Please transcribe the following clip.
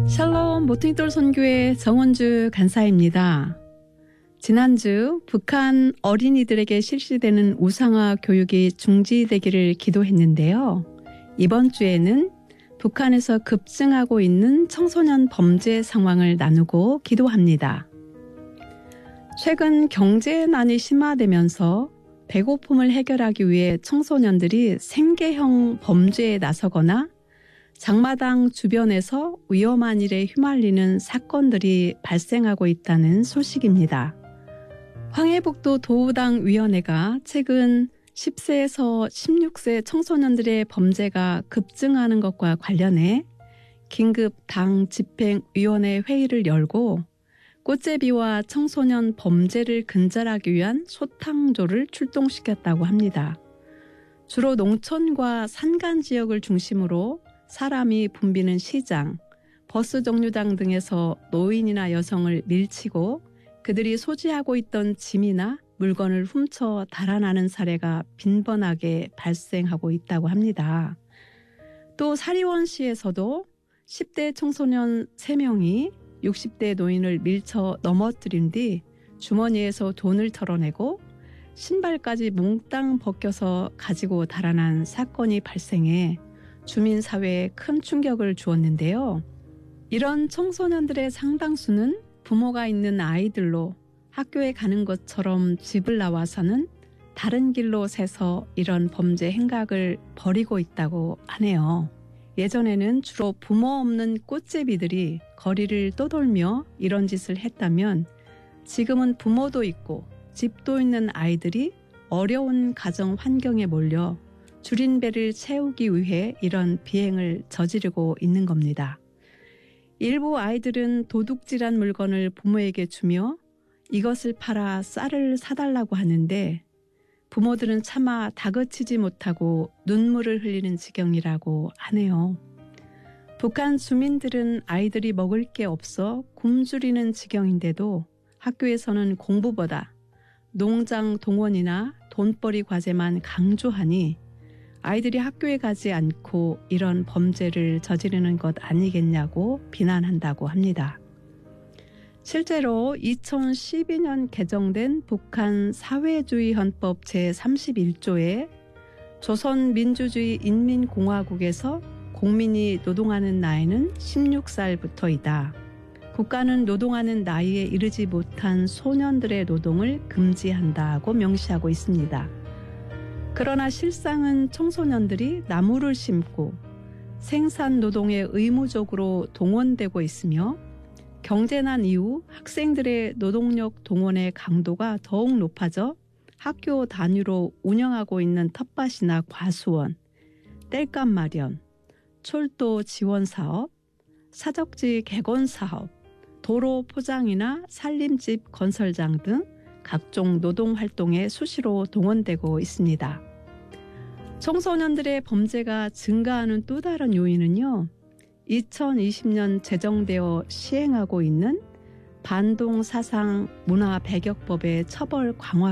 샬롬 모퉁이돌 선교회 정원주 간사입니다. 지난주 북한 어린이들에게 실시되는 우상화 교육이 중지되기를 기도했는데요. 이번 주에는 북한에서 급증하고 있는 청소년 범죄 상황을 나누고 기도합니다. 최근 경제난이 심화되면서 배고픔을 해결하기 위해 청소년들이 생계형 범죄에 나서거나 장마당 주변에서 위험한 일에 휘말리는 사건들이 발생하고 있다는 소식입니다. 황해북도 도우당위원회가 최근 10세에서 16세 청소년들의 범죄가 급증하는 것과 관련해 긴급 당 집행위원회 회의를 열고 꽃제비와 청소년 범죄를 근절하기 위한 소탕조를 출동시켰다고 합니다. 주로 농촌과 산간 지역을 중심으로 사람이 붐비는 시장, 버스 정류장 등에서 노인이나 여성을 밀치고 그들이 소지하고 있던 짐이나 물건을 훔쳐 달아나는 사례가 빈번하게 발생하고 있다고 합니다. 또 사리원시에서도 10대 청소년 3명이 60대 노인을 밀쳐 넘어뜨린 뒤 주머니에서 돈을 털어내고 신발까지 몽땅 벗겨서 가지고 달아난 사건이 발생해 주민사회에 큰 충격을 주었는데요. 이런 청소년들의 상당수는 부모가 있는 아이들로 학교에 가는 것처럼 집을 나와서는 다른 길로 새서 이런 범죄 행각을 벌이고 있다고 하네요. 예전에는 주로 부모 없는 꽃제비들이 거리를 떠돌며 이런 짓을 했다면 지금은 부모도 있고 집도 있는 아이들이 어려운 가정 환경에 몰려 줄인 배를 채우기 위해 이런 비행을 저지르고 있는 겁니다. 일부 아이들은 도둑질한 물건을 부모에게 주며 이것을 팔아 쌀을 사달라고 하는데 부모들은 차마 다그치지 못하고 눈물을 흘리는 지경이라고 하네요. 북한 주민들은 아이들이 먹을 게 없어 굶주리는 지경인데도 학교에서는 공부보다 농장 동원이나 돈벌이 과제만 강조하니 아이들이 학교에 가지 않고 이런 범죄를 저지르는 것 아니겠냐고 비난한다고 합니다. 실제로 2012년 개정된 북한 사회주의 헌법 제31조에 조선민주주의 인민공화국에서 국민이 노동하는 나이는 16살부터이다. 국가는 노동하는 나이에 이르지 못한 소년들의 노동을 금지한다고 명시하고 있습니다. 그러나 실상은 청소년들이 나무를 심고 생산 노동에 의무적으로 동원되고 있으며 경제난 이후 학생들의 노동력 동원의 강도가 더욱 높아져 학교 단위로 운영하고 있는 텃밭이나 과수원, 땔감 마련, 철도 지원 사업, 사적지 개건 사업, 도로 포장이나 산림집 건설장 등 각종 노동활동에 수시로 동원되고 있습니다. 청소년들의 범죄가 증가하는 또 다른 요인은요. 2020년 제정되어 시행하고 있는 반동사상 문화배격법의 처벌 강화